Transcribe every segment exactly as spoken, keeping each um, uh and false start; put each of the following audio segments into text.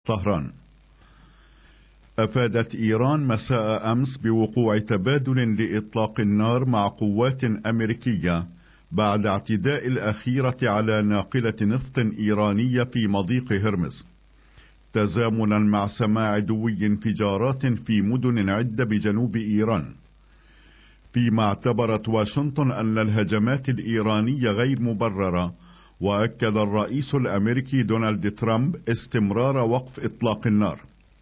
طهران. أفادت إيران مساء أمس بوقوع تبادل لإطلاق النار مع قوات أمريكية بعد اعتداء الأخيرة على ناقلة نفط إيرانية في مضيق هرمز، تزامنا مع سماع دوي انفجارات في مدن عدة بجنوب إيران، فيما اعتبرت واشنطن أن الهجمات الإيرانية غير مبررة. وأكد الرئيس الأمريكي دونالد ترامب استمرار وقف إطلاق النار.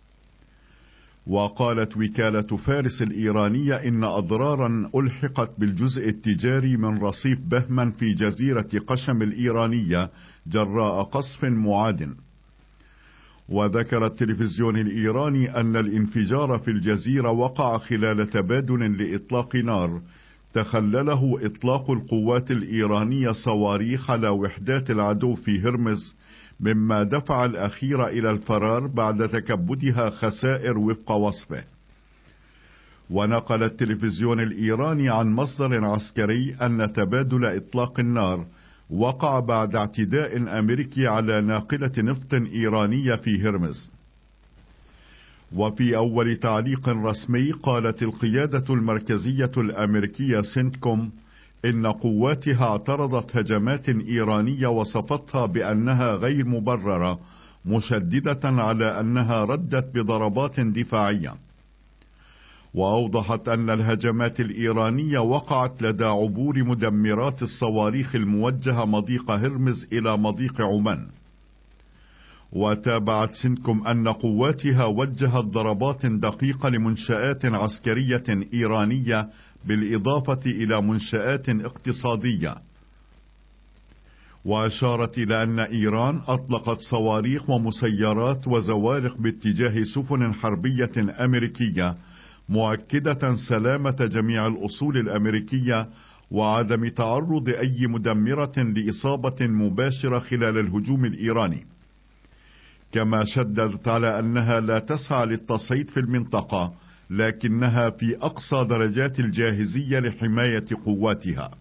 وقالت وكالة فارس الإيرانية إن أضرارا ألحقت بالجزء التجاري من رصيف بهمن في جزيرة قشم الإيرانية جراء قصف معاد. وذكر التلفزيون الإيراني أن الانفجار في الجزيرة وقع خلال تبادل لإطلاق نار تخلله إطلاق القوات الإيرانية صواريخ على وحدات العدو في هرمز، مما دفع الأخير إلى الفرار بعد تكبدها خسائر وفق وصفه. ونقل التلفزيون الإيراني عن مصدر عسكري أن تبادل إطلاق النار وقع بعد اعتداء أمريكي على ناقلة نفط إيرانية في هرمز. وفي أول تعليق رسمي قالت القيادة المركزية الأمريكية سنتكوم إن قواتها اعترضت هجمات إيرانية وصفتها بأنها غير مبررة، مشددة على أنها ردت بضربات دفاعية. وأوضحت أن الهجمات الإيرانية وقعت لدى عبور مدمرات الصواريخ الموجهة مضيق هرمز إلى مضيق عمان. وتابعت سنتكوم أن قواتها وجهت ضربات دقيقة لمنشآت عسكرية إيرانية بالإضافة إلى منشآت اقتصادية. وأشارت إلى أن إيران أطلقت صواريخ ومسيرات وزوارق باتجاه سفن حربية أمريكية، مؤكدة سلامة جميع الأصول الأمريكية وعدم تعرض أي مدمرة لإصابة مباشرة خلال الهجوم الإيراني. كما شددت على أنها لا تسعى للتصعيد في المنطقة، لكنها في أقصى درجات الجاهزية لحماية قواتها.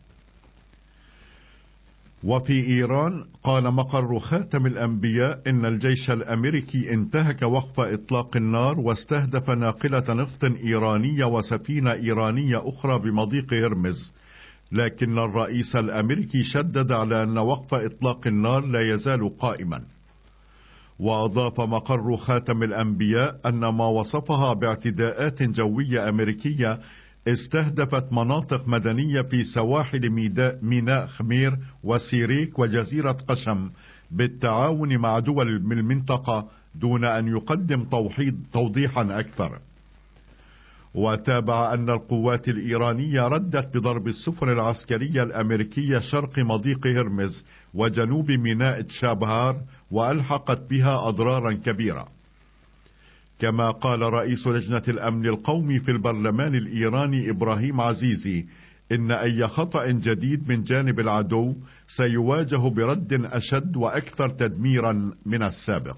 وفي إيران قال مقر خاتم الأنبياء إن الجيش الأمريكي انتهك وقف إطلاق النار واستهدف ناقلة نفط إيرانية وسفينة إيرانية أخرى بمضيق هرمز، لكن الرئيس الأمريكي شدد على أن وقف إطلاق النار لا يزال قائما. وأضاف مقر خاتم الأنبياء أن ما وصفها باعتداءات جوية أمريكية استهدفت مناطق مدنية في سواحل ميناء خمير وسيريك وجزيرة قشم بالتعاون مع دول المنطقة دون أن يقدم توضيحا أكثر. وتابع أن القوات الإيرانية ردت بضرب السفن العسكرية الأمريكية شرق مضيق هرمز وجنوب ميناء تشابهار وألحقت بها أضرارا كبيرة. كما قال رئيس لجنة الأمن القومي في البرلمان الإيراني إبراهيم عزيزي إن أي خطأ جديد من جانب العدو سيواجه برد أشد وأكثر تدميرا من السابق.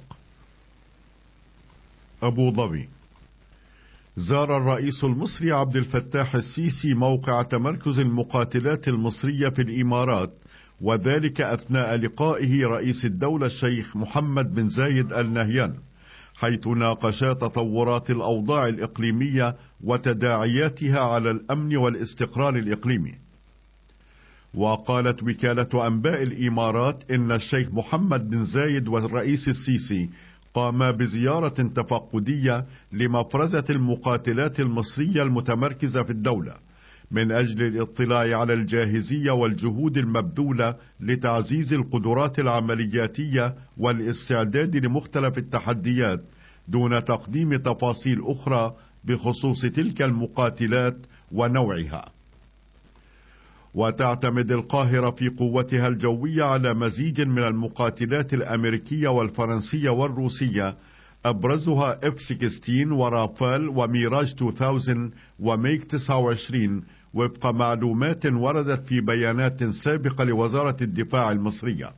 أبو ظبي. زار الرئيس المصري عبد الفتاح السيسي موقع تمركز المقاتلات المصرية في الإمارات، وذلك أثناء لقائه رئيس الدولة الشيخ محمد بن زايد آل نهيان، حيث ناقشا تطورات الأوضاع الإقليمية وتداعياتها على الأمن والاستقرار الإقليمي. وقالت وكالة أنباء الإمارات إن الشيخ محمد بن زايد والرئيس السيسي قاما بزيارة تفقدية لمفرزة المقاتلات المصرية المتمركزة في الدولة من أجل الاطلاع على الجاهزية والجهود المبذولة لتعزيز القدرات العملياتية والاستعداد لمختلف التحديات، دون تقديم تفاصيل أخرى بخصوص تلك المقاتلات ونوعها. وتعتمد القاهرة في قوتها الجوية على مزيج من المقاتلات الأمريكية والفرنسية والروسية، أبرزها إف ستة عشر ورافال وميراج ألفين وميج تسعة وعشرين، وفق معلومات وردت في بيانات سابقة لوزارة الدفاع المصرية.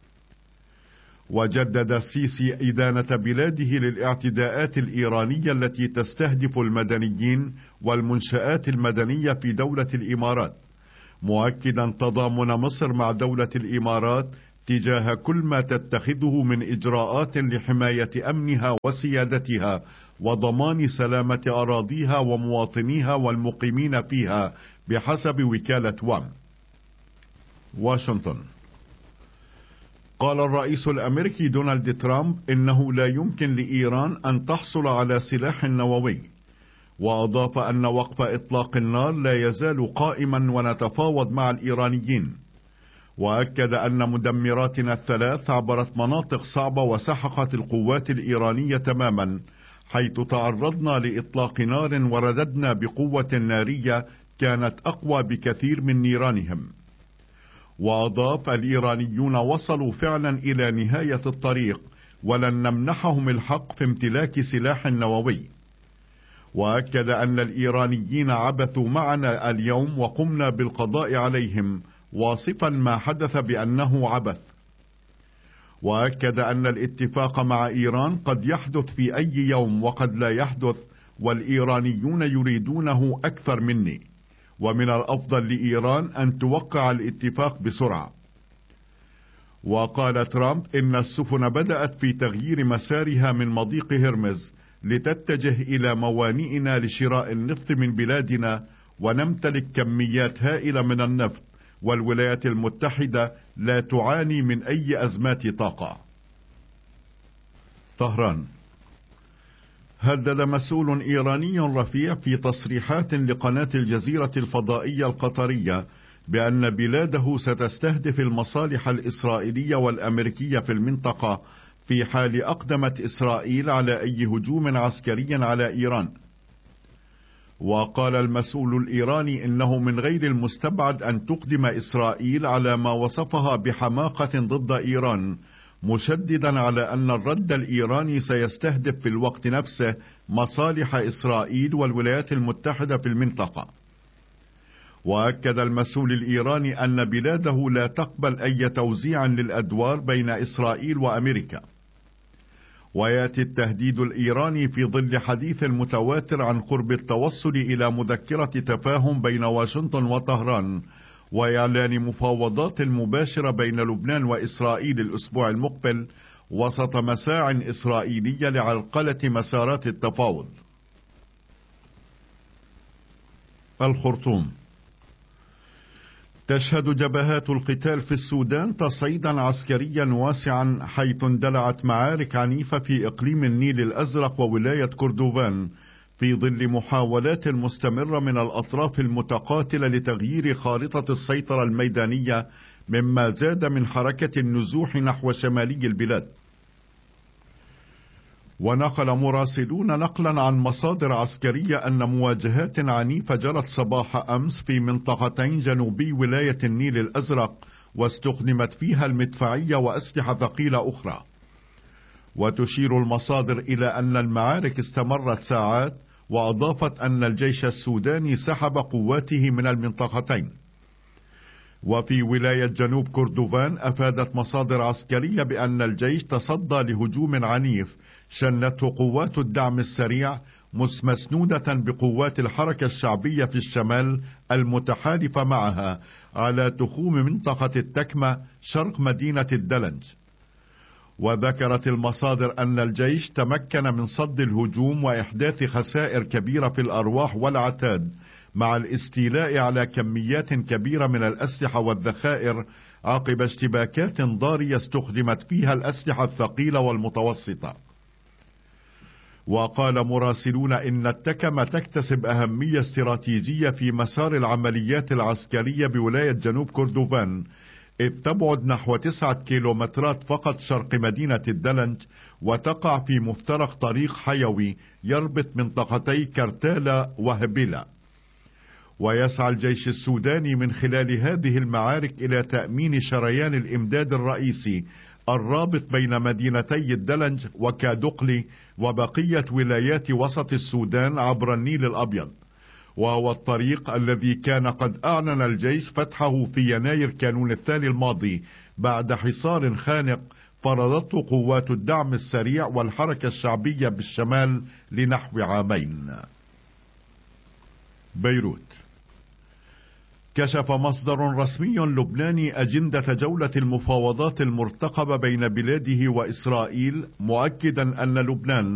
وجدد السيسي إدانة بلاده للاعتداءات الإيرانية التي تستهدف المدنيين والمنشآت المدنية في دولة الإمارات، مؤكدا تضامن مصر مع دولة الإمارات تجاه كل ما تتخذه من إجراءات لحماية أمنها وسيادتها وضمان سلامة أراضيها ومواطنيها والمقيمين فيها بحسب وكالة وام. واشنطن. قال الرئيس الأمريكي دونالد ترامب إنه لا يمكن لإيران أن تحصل على سلاح نووي، وأضاف أن وقف إطلاق النار لا يزال قائما ونتفاوض مع الإيرانيين، وأكد أن مدمراتنا الثلاث عبرت مناطق صعبة وسحقت القوات الإيرانية تماما، حيث تعرضنا لإطلاق نار ورددنا بقوة نارية كانت أقوى بكثير من نيرانهم. وأضاف: الإيرانيون وصلوا فعلا إلى نهاية الطريق، ولن نمنحهم الحق في امتلاك سلاح نووي. وأكد أن الإيرانيين عبثوا معنا اليوم وقمنا بالقضاء عليهم، واصفا ما حدث بأنه عبث. وأكد أن الاتفاق مع إيران قد يحدث في أي يوم وقد لا يحدث، والإيرانيون يريدونه أكثر مني، ومن الأفضل لإيران أن توقع الاتفاق بسرعة. وقال ترامب إن السفن بدأت في تغيير مسارها من مضيق هرمز لتتجه إلى موانئنا لشراء النفط من بلادنا، ونمتلك كميات هائلة من النفط، والولايات المتحدة لا تعاني من أي أزمات طاقة. طهران. هدد مسؤول إيراني رفيع في تصريحات لقناة الجزيرة الفضائية القطرية بأن بلاده ستستهدف المصالح الإسرائيلية والأمريكية في المنطقة في حال أقدمت إسرائيل على أي هجوم عسكري على إيران. وقال المسؤول الإيراني إنه من غير المستبعد أن تقدم إسرائيل على ما وصفها بحماقة ضد إيران، مشددا على أن الرد الإيراني سيستهدف في الوقت نفسه مصالح إسرائيل والولايات المتحدة في المنطقة. وأكد المسؤول الإيراني أن بلاده لا تقبل أي توزيع للأدوار بين إسرائيل وأمريكا. ويأتي التهديد الإيراني في ظل حديث متواتر عن قرب التوصل إلى مذكرة تفاهم بين واشنطن وطهران، وإعلان مفاوضات مباشرة بين لبنان وإسرائيل الأسبوع المقبل، وسط مساع إسرائيلية لعرقلة مسارات التفاوض. الخرطوم. تشهد جبهات القتال في السودان تصعيدا عسكريا واسعا، حيث اندلعت معارك عنيفة في إقليم النيل الأزرق وولاية كردوفان، في ظل محاولات مستمرة من الأطراف المتقاتلة لتغيير خارطة السيطرة الميدانية، مما زاد من حركة النزوح نحو شمالي البلاد. ونقل مراسلون نقلا عن مصادر عسكرية أن مواجهات عنيفة جرت صباح أمس في منطقتين جنوبي ولاية النيل الأزرق، واستخدمت فيها المدفعية وأسلحة ثقيلة أخرى. وتشير المصادر إلى أن المعارك استمرت ساعات، وأضافت أن الجيش السوداني سحب قواته من المنطقتين. وفي ولاية جنوب كردوفان أفادت مصادر عسكرية بأن الجيش تصدى لهجوم عنيف شنته قوات الدعم السريع مسنودة بقوات الحركة الشعبية في الشمال المتحالفة معها على تخوم منطقة التكمة شرق مدينة الدلنج. وذكرت المصادر أن الجيش تمكن من صد الهجوم وإحداث خسائر كبيرة في الأرواح والعتاد، مع الاستيلاء على كميات كبيرة من الأسلحة والذخائر عقب اشتباكات ضارية استخدمت فيها الأسلحة الثقيلة والمتوسطة. وقال مراسلون إن التكمة تكتسب أهمية استراتيجية في مسار العمليات العسكرية بولاية جنوب كردوفان، إذ تبعد نحو تسعة كيلومترات فقط شرق مدينة الدلنج، وتقع في مفترق طريق حيوي يربط منطقتي كرتالا وهبيلا. ويسعى الجيش السوداني من خلال هذه المعارك إلى تأمين شريان الإمداد الرئيسي الرابط بين مدينتي الدلنج وكادقلي وبقية ولايات وسط السودان عبر النيل الأبيض، وهو الطريق الذي كان قد أعلن الجيش فتحه في يناير كانون الثاني الماضي بعد حصار خانق فرضته قوات الدعم السريع والحركة الشعبية بالشمال لنحو عامين. بيروت. كشف مصدر رسمي لبناني أجندة جولة المفاوضات المرتقبة بين بلاده وإسرائيل، مؤكدا أن لبنان